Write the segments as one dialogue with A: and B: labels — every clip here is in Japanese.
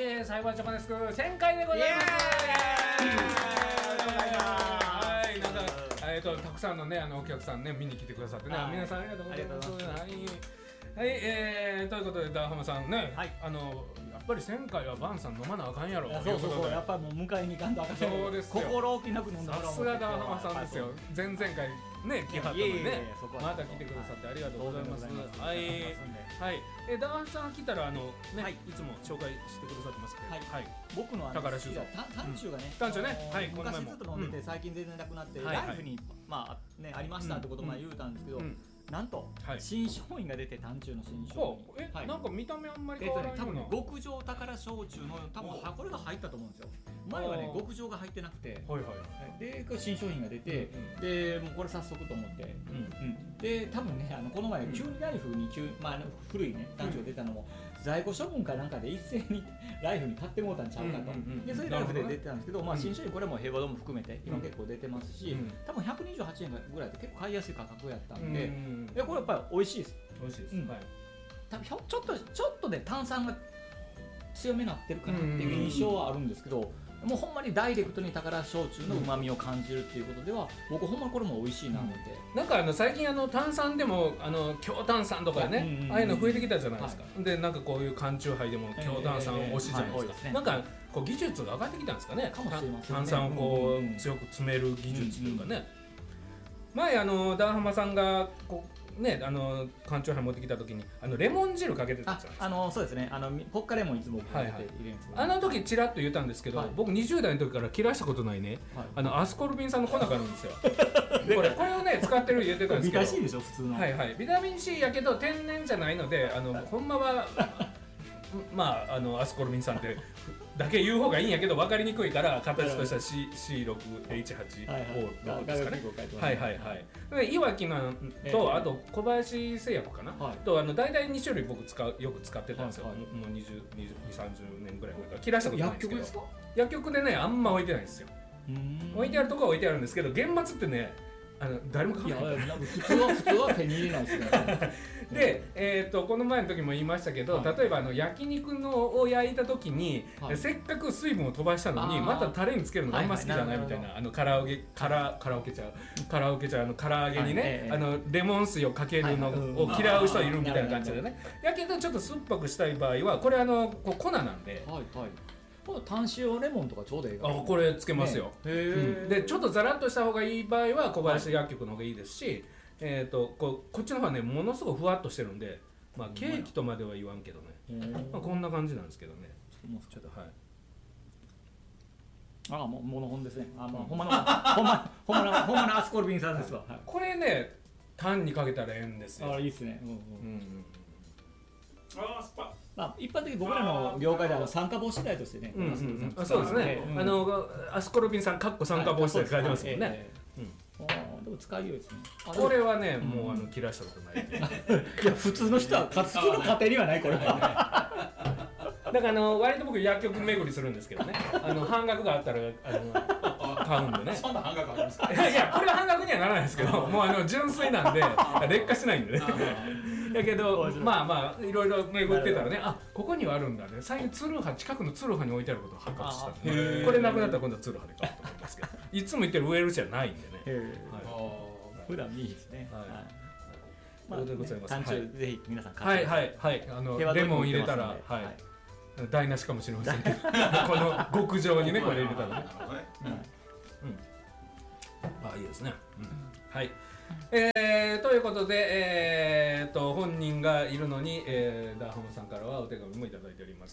A: サイバージャパネスク1000回でございます。はい、なんかたくさんのねお客さんね見に来てくださってね、皆さんありがとうございます。はい、ということでダーハマさんね、やっぱり1000回はバンさん飲まなあかんやろ。
B: そうやっぱりもう迎えに行かんとあかん。そうですよ。心置きなく飲んだから。
A: さすがダーハマさんですよ。前々回ね来はったのにね、また来てくださってありがとうございます。はい、ダーハマさん来たらいつも紹介してくださってますけど、
B: 僕の
A: 宝酒造
B: 単中がね、昔ずっと飲んでて最近全然なくなってライフにありましたってことも言うたんですけど。なんと新商品が出て、単中の新商
A: 品。なんか見た目あんまり変わらないような。
B: 多分極上宝焼酎の多分これが入ったと思うんですよ。前はね極上が入ってなくて、で新商品が出て、でもうこれ早速と思って、で多分ねこの前急にライフに古いね単中が出たのも在庫処分かなんかで一斉にライフに買ってもうたんちゃうかと。でそれライフで出てたんですけど、新商品これも平和堂も含めて今結構出てますし、多分128円ぐらいで結構買いやすい価格やったんで。これやっぱり美味しいです。
A: 美味しいです。
B: 多分ちょっとで炭酸が強めになってるかなっていう印象はあるんですけど、もうほんまにダイレクトに宝焼酎の旨味を感じるっていうことでは、僕ほんまこれも美味しいな思って。
A: なんか最近炭酸でも強炭酸とかね、ああいうの増えてきたじゃないですか。でなんかこういう缶チューハイでも強炭酸推しじゃないですか。なんかこう技術が上がってきたんですかね。炭酸をこう強く詰める技術というかね。前ダーハマさんがこうね缶チューハイ持ってきた時にレモン汁かけてたじゃないですか。
B: そうですね。ポッカレモンいつもかけて入れるんですけど、
A: あの時ちらっと言ったんですけど、僕20代の時から切らしたことないね、アスコルビン酸の粉があるんですよ。これをね使ってる言ってたんですけど、
B: ビタミン C でしょ普通の。
A: ビタミン C やけど天然じゃないのでほんまはアスコルビン酸ってだけ言う方がいいんやけど分かりにくいから形とした C6H8O ですかね。いわきのとあと小林製薬かなと大体2種類僕よく使ってたんですよ。もう20、30年ぐらい前から切らしたことないんですけど、薬局でねあんま置いてないんですよ。置いてあるとこは置いてあるんですけど、現末ってね誰も買わない。
B: 普通は手に入れないですね。
A: で、この前の時も言いましたけど、例えば焼肉を焼いた時に、せっかく水分を飛ばしたのにまたタレにつけるのがあんま好きじゃないみたいな、カラオケ茶唐揚げにねレモン水をかけるのを嫌う人いるみたいな感じでね。やけどちょっと酸っぱくしたい場合はこれ粉なんで。
B: 単塩レモンとかちょうどいいか。
A: これつけますよ。でちょっとザラッとした方がいい場合は小林薬局の方がいいですし、こっちの方はねものすごくふわっとしてるんで、ケーキとまでは言わんけどね、こんな感じなんですけどね。ちょっと
B: もうモノホンですね。ほんまのアスコルビン酸ですわ。
A: これねタンにかけたらええんですよ。
B: いいですね。一般的に僕らの業界では酸化防止剤としてね、
A: そうですね。アスコルビン酸酸化防止剤って書いてますもんね。
B: でも使いよいですね。
A: これはねもう切らしたことない。
B: いや普通の人は普通の家庭にはないこれ。だ
A: から割と僕薬局巡りするんですけどね。半額があったら買うんでね。
B: そんな半額ありますか？
A: いやこれは半額にはならないですけど、もう純粋なんで劣化しないんでね。だけどいろいろ巡ってたらね、ここにはあるんだね。最近近くのツルハに置いてあることを発覚したんで、これなくなったら今度はツルハで買うと思いますけど、いつも言ってるウェルじゃないんでね。
B: 普段いいですね。
A: ということでございます。
B: ぜひ皆さん買ってください。
A: レモン入れたら台無しかもしれませんけど、この極上にねこれ入れたらね。いいですね。はい。ということで、本人がいるのに、ダーハマさんからはお手紙もいただいております。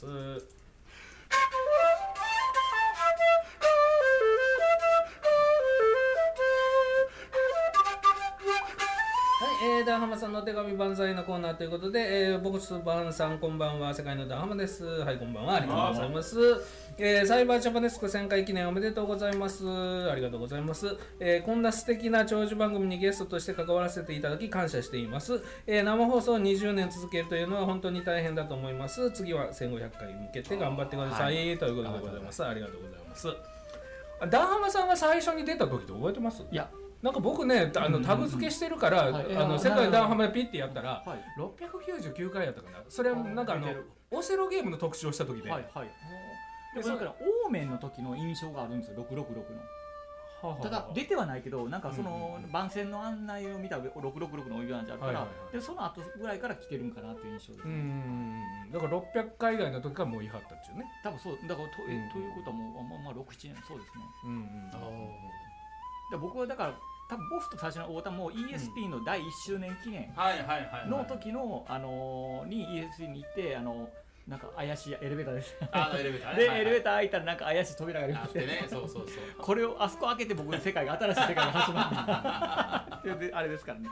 A: ダーハマさんのお手紙万歳のコーナーということで、ボスバンさんこんばんは、世界のダーハマです。はい、こんばんは、ありがとうございます。サイバージャパネスク1000回記念おめでとうございます。ありがとうございます。こんな素敵な長寿番組にゲストとして関わらせていただき感謝しています。生放送を20年続けるというのは本当に大変だと思います。次は1500回向けて頑張ってください、ということでございます。ありがとうございます。ダーハマさんが最初に出た時って覚えてます？
B: いや
A: なんか僕ねタグ付けしてるから、世界ダーハマでピッてやったら、699回やったかな。それはなんかオセロゲームの特集をした時で、
B: はいはい。でそれからオーメンの時の印象があるんですよ、666の。ただ出てはないけど、なんかその番宣の案内を見た666のお湯なんじゃあるから、でその後ぐらいから来てるんかなっていう印象ですね。
A: だから600回以外の時からもう言いはったっちゅうね。
B: 多分そうだからということはもうまあ6、7年そうですね。で僕はだから多分ボスと最初の太田も ESP の第1周年記念の時のに ESP に行ってなんか怪しいエレベーターです。
C: エレベーター
B: でエレベーター開いたらなんか怪しい扉がありまして
C: ね。そう
B: これをあそこ開けて僕の世界が新しい世界が始まったであれですからね。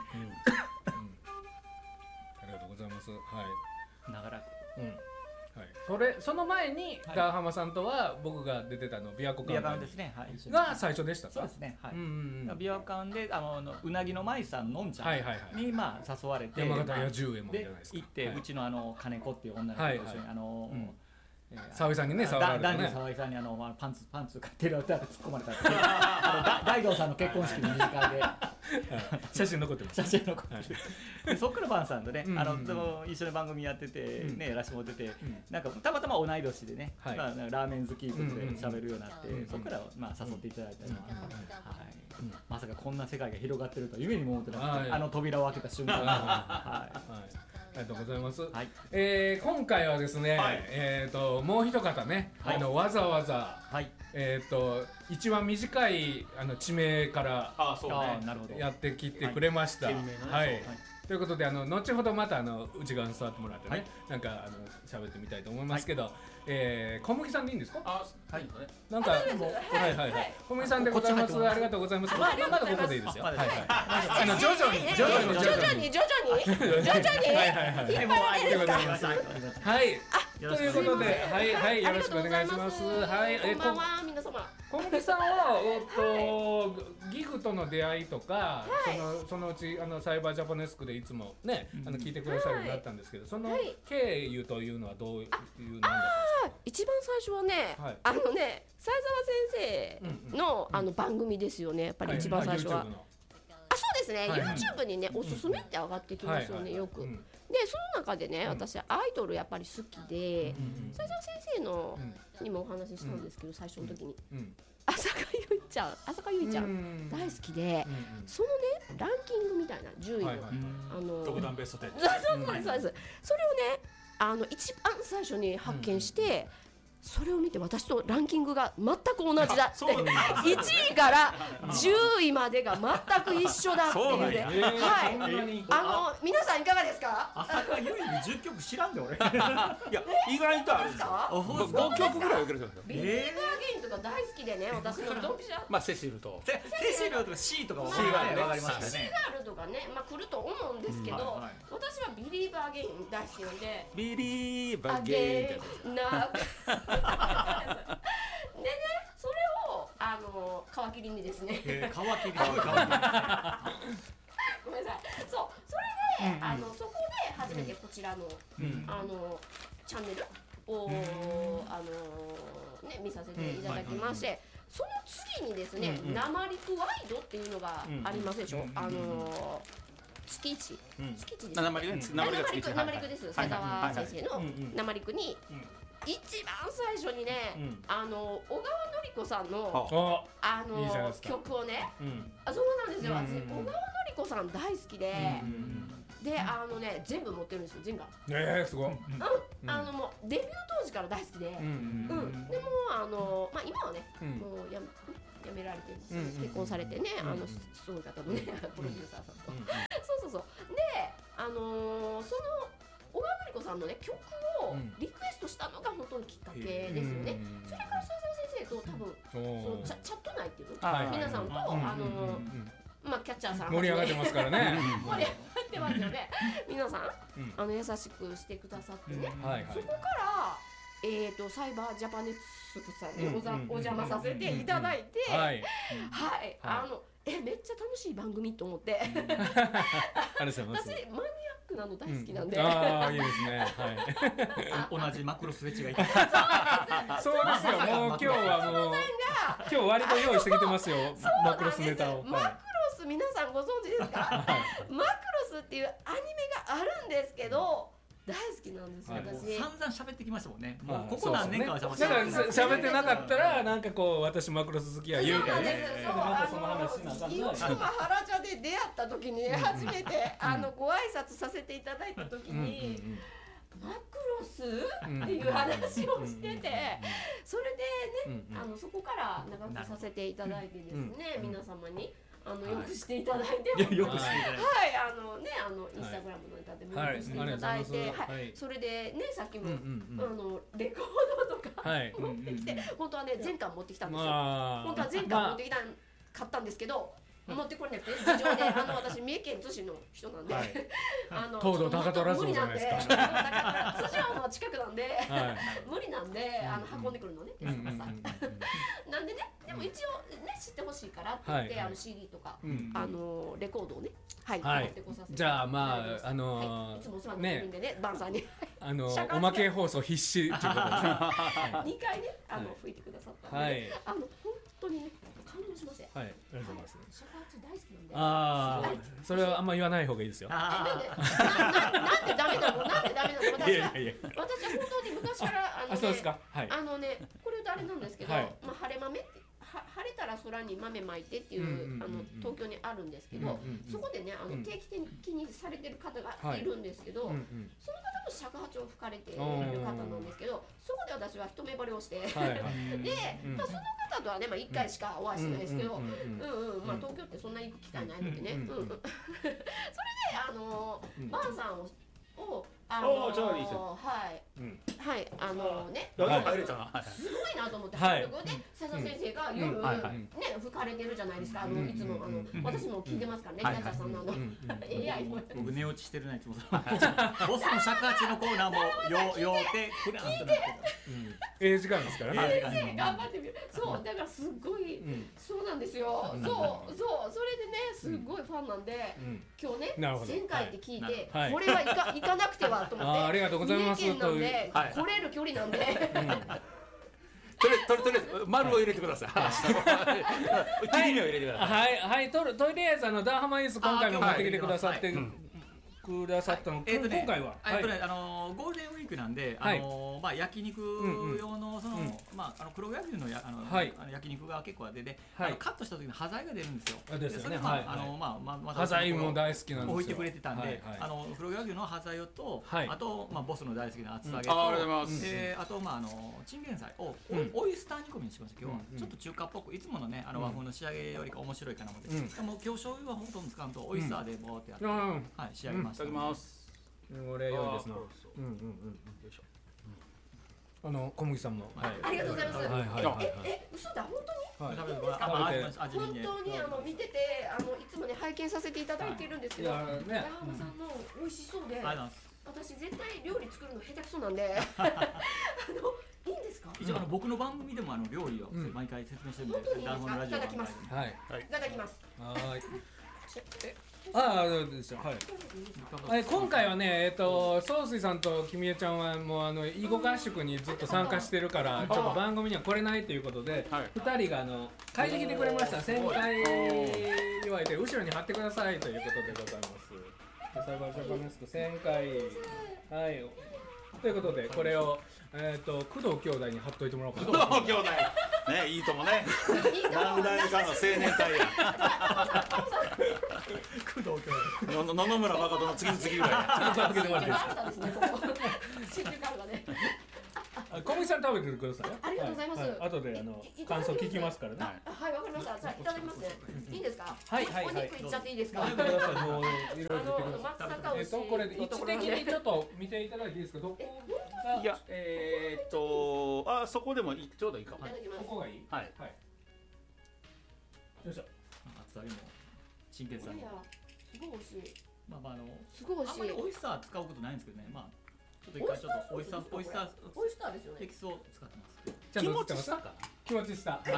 A: ありがとうございます。はい。
B: 長らく。
A: その前にダーハマさんとは僕が出てたの琵琶湖館
B: ですね。
A: が最初でしたか。
B: そうですね。はい。琵琶湖館でうなぎの舞さんのんちゃんにまあ誘われて
A: 山形屋10円もじゃないですか。
B: 行ってうちの金子っていう女の子と一緒に
A: 沢井さんにね触られてね。
B: 男女沢井さんにパンツ買ってる歌が突っ込まれた。大道さんの結婚式の二次会で
A: 写真残ってます。
B: 写真残ってる。そっからバンさんとね一緒に番組やっててねやらしてもらってて、なんかたまたま同い年でねラーメン好きとして喋るようになって、そっからまあ誘っていただいたり、まさかこんな世界が広がってるとは夢にも思ってなくて、扉を開けた瞬間。はい。
A: ありがとうございます。今回はですね、もう一方ね、わざわざ一番短い地名からやってきてくれました。ということで後ほどまた内側に座ってもらってね、なんか喋ってみたいと思いますけど、小麦さんでいいんですか？
C: はい。
A: なんか小麦さんでございます。ありがとうございます。まだここでいいですよ。徐々にはい。ということでよろしくお願いします。はい。
D: こんばんは皆様。
A: 小麦さんはギグとの出会いとか、そのうちサイバージャパネスクでいつもね聞いてくださるようになったんですけど、その経由というのはどういうなんだったんですか？
D: 一番最初はね、斉沢先生の番組ですよね。やっぱり一番最初は。そうですね。YouTube にねおすすめって上がってきますよねよく。でその中でね、私アイドルやっぱり好きで、斉沢先生のにもお話ししたんですけど、最初の時に浅香唯ちゃん大好きで、そのねランキングみたいな10位の
C: 特段ベスト10。
D: そうです。それをね一番最初に発見して。それを見て私とランキングが全く同じだって1位から10位までが全く一緒だっていうね。皆さんいかがですか？
B: 浅香唯に10曲知らんで俺。い
C: や意外とあるんですか？5曲ぐらい受けるんですよ。
D: ビリーブアゲインとか大好きでね、私のドンピシャ。
C: まあセシルと
B: とか C とか分かりましたね。
D: C があるとかね、来ると思うんですけど、私はビリーブアゲイン大好きなんで、
C: ビリーブアゲイン
D: なでね、それを皮切りにですね、
B: 皮切り
D: ごめんなさい。そう、それでそこで初めてこちらのチャンネルを見させていただきまして、その次にですね、生陸ワイドっていうのがありますでしょ。月1ですね。生陸です。斉沢先生の生陸に一番最初にね、小川典子さんの曲をね、そうなんですよ。私小川典子さん大好きで、全部持ってるんですよ、全部。
A: すごい。
D: もうデビュー当時から大好きで、でも今はね、もうやめられて結婚されてね、すごい方のねプロデューサーさんと。そうで、その小川典子さんのね曲をリクエストしたのが本当にきっかけですよね。それから斉沢先生と多分チャット内っていうの、皆さんとキャッチャーさん
A: 盛り上がってますからね。
D: 盛り上がってますよね。皆さん優しくしてくださってね。そこからサイバージャパネスクさんにお邪魔させていただいて、めっちゃ楽しい番組と思って。私マニアックなの大好きなんで。
A: いいですね。
B: 同じマクロスフェチがいて。
A: そうですよ。もう今日は今日割と用意してきてますよ。マクロスネタを。
D: マクロス皆さんご存知ですか？マクロスっていうアニメがあるんですけど、 大好きなんですよ、私。
B: 散々喋ってきましたもんね。もうここ何年かは
A: だから喋ってなかったらなんかこう私マクロス好きや言うからね。
D: そうなんです。そう、広島原茶で出会った時に初めてご挨拶させていただいた時に。マクロスっていう話をしてて、それでね、そこから長くさせていただいてですね、皆様によくしていただいて、
B: よくしていただいて、
D: はいインスタグラムのネタでもよくしていただいて、それでねさっきもレコードとか持ってきて、本当はね全巻持ってきたんですよ。本当は全巻持ってきた買ったんですけど。持ってこれなくて事情で私三重県津市の人なんで、
A: 東堂高虎像じゃないですか。
D: 津市の近くなんで無理なんで運んでくるのね。なんでね、でも一応ね知ってほしいからって言ってCD とかレコードをね持ってこさせて。
A: じゃあまあ
D: いつもお世話になってるんでね、バンさんに
A: おまけ放送必至っていうことで
D: 2回ね吹いてくださったんで、本当にね感動しましたよ。
A: はい、ありがとうございます。
D: シャカーチ大好きなんで。
A: ああ、それはあんま言わない方がいいですよ。
D: なんでダメなの？なんでダメなの？私は本当に昔から
A: そうですか。はい。
D: これ言うとあれなんですけど、まあ晴れ豆って晴れたら空に豆まいてっていう東京にあるんですけど、そこでね定期的にされてる方がいるんですけど、その方も尺八を吹かれている方なんですけど、そこで私は一目惚れをして、で、その方とはね1回しかお会いしてないですけど、まあ東京ってそんなに行く機会ないのでね、それでバンさんを
C: じゃあいいですよ。
D: はいね、
C: 入れたな。
D: すごいなと思って、で笹先生が夜ね吹かれてるじゃないですか。いつも私も聞いてますからね、皆さんのAI も。
B: 僕寝落ちしてるな、いつも。ボスの尺八のコーナーもようてくれなんて。
A: 時間ですから
D: ね。先生頑張ってみる。そうだからすごいそうなんですよ。そうそれでねすごいファンなんで、今日ね1000回って聞いてこれは行かなくてはと思って。
A: ありがとうございます。
D: 三重県なんで来れる距離なんで。
C: とりあえず丸を入れてください。切り目を入れてください。
A: はい、とりあえずダーハマインス今回も持ってきてくださってくださったの。今回は
B: ゴールデンウィークなんで、まあ焼肉用のそのまあ黒毛和牛の焼肉が結構出て、カットした時の端材が出るんですよ。
A: ですよね。
B: 端
A: 材も大好きなんですよ。
B: 置いてくれてたんで、黒毛和牛の端材と、あとボスの大好きな厚揚げと、あとチンゲン菜をオイスター煮込みにしました。今日はちょっと中華っぽく、いつものね和風の仕上げよりか面白いかなので、でも今日醤油はほとんど使うとオイスターでボーってやって仕上げました。
C: いただきます。
A: これ良いですな。よいしょ。小麦さんも。
D: ありがとうございます。嘘だ、本当に。本当に見てていつもね拝見させていただいているんですけど、長浜さんの美味しそうで、私絶対料理作るの下手くそなんで、いいんですか？
B: 一応僕の番組でも料理を毎回説明してるんで、
D: 本当にいいですか？いただきます。はい。いただきます。
A: はい。ですよ。はい。今回はね、総帥さんときみえちゃんはもう囲碁合宿にずっと参加してるから、ちょっと番組には来れないということで、2人が帰ってきてくれました。1000回祝いで後ろに貼ってくださいということでございます。サイバージャパネスク1000回、はい。ということでこれを工藤兄弟に貼っといてもらおうかな。
C: 工藤兄弟ね、いいともね。何代かの青年隊や。
B: 工藤兄弟。
C: 野々村誠の次の次ぐらい。ちゃんと開けてもらっていいですか。
A: 小麦さん食べてください。
D: ありがとうございます。
A: 後で感想聞きますからね。
D: はい、わかりました。じゃあいただきますね。いいですか？
A: はい。
D: お肉いっちゃっていいですか？
A: もういろいろ言ってください。これ位置的にちょっと見ていただいていいですか？どこが？
C: いや、そこでもちょうどいいかも。
A: ここがいい？はい。よいしょ。
B: 厚揚げも真剣さん。
D: すごい美味しい。
B: すごい美味しい。あんまりオイスター使うことないんですけどね。ちょっと一回ちょっとオイスター
D: ですよね。
B: エキスを使ってます。
C: 気持ちしたか。
A: 気持ちした。はい。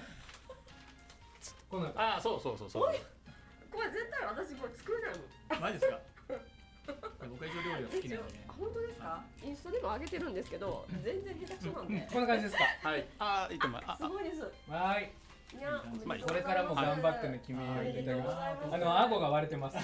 A: こんな。
C: そう。
D: これ絶対私これ作れないもん。
B: マジですか？僕は一応料理が好きなので。
D: 本当ですか？インスタでも上げてるんですけど、全然下手くそなんで。
A: こんな感じですか？
C: はい。いいと思います。
D: すごいです。
A: はい。 これからも頑張ってね、君をいただきます。顎が割れてます。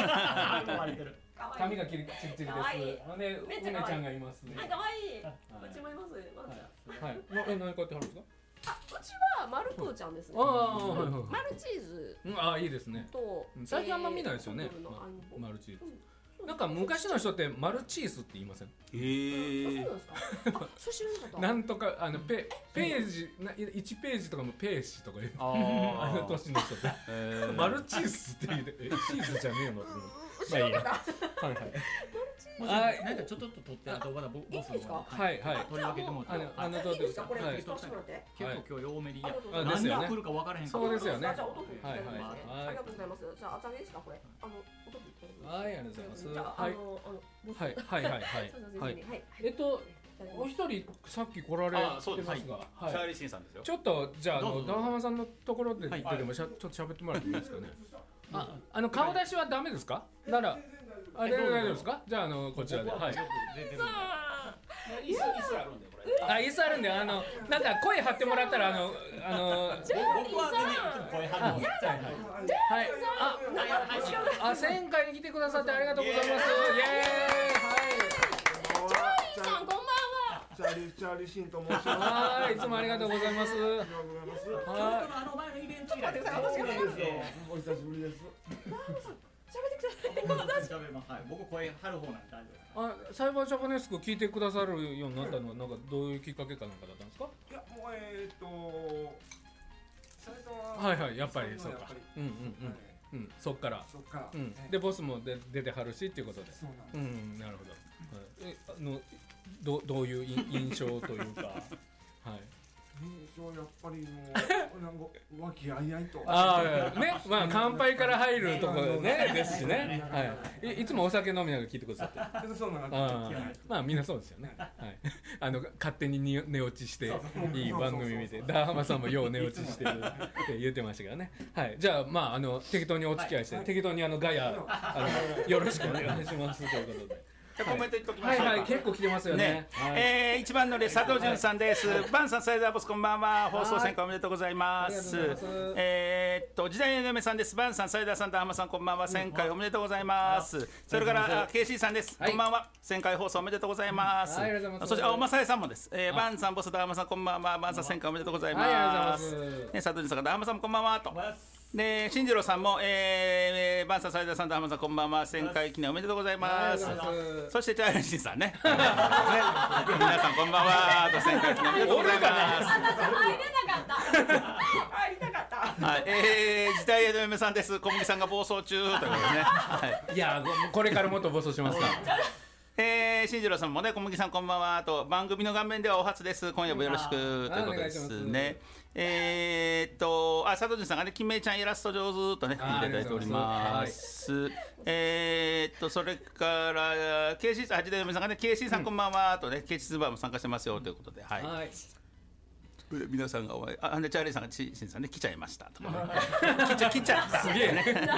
A: 髪がチリチリです。で、梅ちゃんがいますね。
D: 可愛い。うちもいます。ワンちゃん。
A: はい。何買ってはるんですか？
D: うちはマルプーちゃんですね。マルチーズ。
A: いいですね。最近あんま見ないですよね。マルチーズ。なんか昔の人ってマルチーズって言いません？
D: そうなんですか？そう知らなかった。
A: なんとかページ1ページとかもページとか言う。年の人ってマルチーズって言ってチーズじゃねえのって。
D: 知らなかった。
A: はいはい。
B: なんかちょっと取ってあとまだボスの
A: はいはい
B: 取り分けても
D: いいですかこれ取ってもらって。
B: 結構今日多めに
A: ですよね。
B: 何が来るか分からへんから。
A: そうですよね。
D: じゃあお豆腐ありがとうございます。じゃあ厚揚げですかこれ。お豆腐。
A: はいありがとうございます。
D: じゃあ
A: はいお一人さっき来られてますが、
C: チャーリー・シンさんですよ。
A: ちょっとじゃあダーハマさんのところででもちょっと喋ってもらっていいですかね。顔出しはダメですか？なら大丈夫ですか？じゃあこちらで。はい。椅子あるんでこれ。椅子あるんでなんか声張ってもらったら
B: 僕は声張る。
A: はい。1000回に来てくださってありがとうございます。イエーイ。
D: チャーリーさんこんばんは。
E: チャーリーシンと申します。
A: はい、いつもありがとうございます。
B: 前のイベント以来です。
E: お久しぶりです。
D: 喋ってください。
B: 僕声張る方なんで大丈夫。
A: サイバージャパネスク聞いてくださるようになったのはなんかどういうきっかけかなんかだったんですか？
E: いやもう
A: はいやっぱりそうか。そっから。でボスも出てはるしっていうことで。なるほど。どういう印象というか。はい。
E: やっぱりもうなんか和気あいあいと
A: ね、まあ乾杯から入るところねですしね、はい、いつもお酒飲みながら聞いてくださって
E: そうなん
A: まあみんなそうですよね、はい、勝手に寝落ちしていい番組見てダーハマさんもよう寝落ちしてるって言ってましたけどね、はい、じゃあまあ適当にお付き合いして適当にガヤよろしくお願いしますということで。
C: コメント言っときましょうか。
A: はいはい結構来てますよね。
C: 一番乗り佐藤潤さんです。バンさんサイダーボスこんばんは。放送1000回おめでとうございます。時代の嫁さんです。バンさんサイダーさんと浜さんこんばんは。1000回おめでとうございます。それからKCさんです。こんばんは。1000回放送おめでとうございます。そしてまさえさんもです。バンさんボスと浜さんこんばんは。バンさん1000回おめでとうございます。佐藤潤さんと浜さんこんばんはと。で進次郎さんも、バンサーサイダーさんと浜さんこんばんは。1000回記念おめでとうございます。そしてチャーリーシンさんね皆さんこんばんはと1000回記念おめでとうございます。
D: 入りたかった。
C: はい時代への嫁さんです。小麦さんが暴走中ということでね、
A: いやこれからもっと暴走しますか
C: 進次郎さんもね、小麦さんこんばんはと、番組の画面ではお初です。今夜もよろしくということですね。佐藤潤さんがね、金明ちゃんイラスト上手とね、いただいております。それから、KC さん、八代嫁さんがね、KC さんこんばんはとね、KC スバーも参加してますよということで、はい。皆さんがチャーリーさんがシンさんね、来ちゃいましたとかね。来ちゃった。すげえね。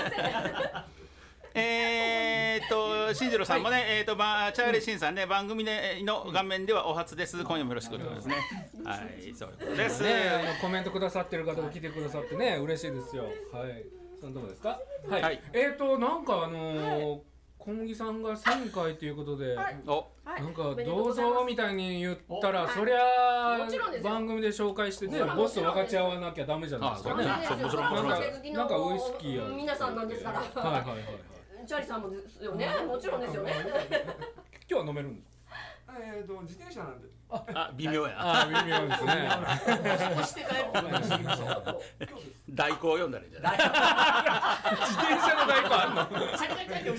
C: 進次郎さんもね、チャーリー・シンさんね、番組の画面ではお初です。今夜もよろしくお願いしますね。はい、そういうことです。
A: コメントくださってる方も来てくださってね、嬉しいですよ。はい、そのとこですか。はい。なんか小麦さんが1000回ということで、なんかどうぞみたいに言ったら、そりゃ番組で紹介してね、ボスと分かち合わなきゃダメじゃないですかね。なんかウイスキーや
D: 皆さんなんですから。はいはいはい。チャーリーさんもですよね。もちろんですよね。
A: 今日は飲めるんですか。
E: 自転車なんで。
C: 微妙や。
A: 微妙ですね。
C: 代行を読んだらいいんじゃない。
A: 自転車の代行あんの。